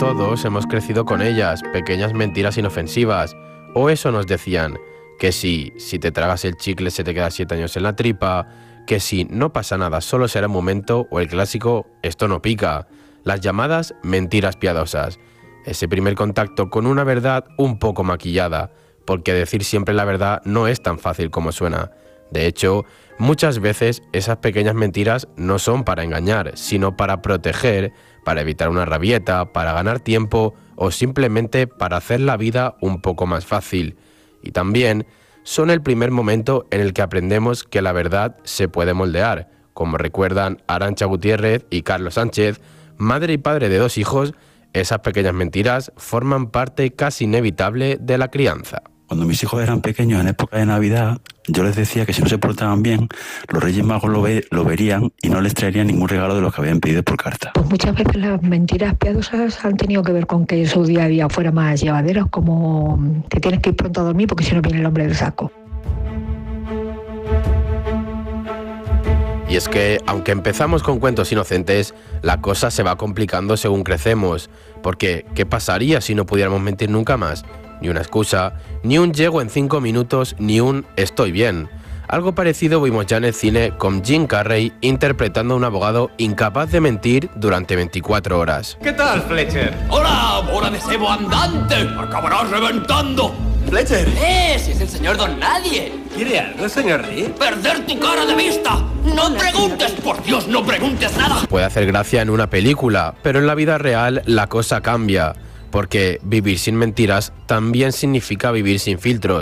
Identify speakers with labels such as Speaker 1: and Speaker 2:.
Speaker 1: todos hemos crecido con ellas, pequeñas mentiras inofensivas. O eso nos decían, que si te tragas el chicle se te queda 7 años en la tripa, que si no pasa nada, solo será un momento, o el clásico, esto no pica. Las llamadas mentiras piadosas. Ese primer contacto con una verdad un poco maquillada, porque decir siempre la verdad no es tan fácil como suena. De hecho, muchas veces esas pequeñas mentiras no son para engañar, sino para proteger, para evitar una rabieta, para ganar tiempo o simplemente para hacer la vida un poco más fácil. Y también son el primer momento en el que aprendemos que la verdad se puede moldear, como recuerdan Arantxa Gutiérrez y Carlos Sánchez, madre y padre de 2 hijos. Esas pequeñas mentiras forman parte casi inevitable de la crianza.
Speaker 2: Cuando mis hijos eran pequeños, en época de Navidad, yo les decía que si no se portaban bien, los Reyes Magos lo verían y no les traerían ningún regalo de los que habían pedido por carta.
Speaker 3: Pues muchas veces las mentiras piadosas han tenido que ver con que su día a día fuera más llevadero, como te tienes que ir pronto a dormir porque si no viene el hombre del saco.
Speaker 1: Y es que, aunque empezamos con cuentos inocentes, la cosa se va complicando según crecemos. Porque, ¿qué pasaría si no pudiéramos mentir nunca más? Ni una excusa, ni un llego en 5 minutos, ni un estoy bien. Algo parecido vimos ya en el cine con Jim Carrey interpretando a un abogado incapaz de mentir durante 24 horas.
Speaker 4: ¿Qué tal, Fletcher?
Speaker 5: ¡Hola, bola de sebo andante! ¡Acabarás reventando!
Speaker 4: ¡Fletcher!
Speaker 5: Si es el señor Don Nadie!
Speaker 4: ¿Quiere algo, señor Reed?
Speaker 5: ¡Perder tu cara de vista! ¡No preguntes! ¡Por Dios, no preguntes nada!
Speaker 1: Puede hacer gracia en una película, pero en la vida real la cosa cambia. Porque vivir sin mentiras también significa vivir sin filtros.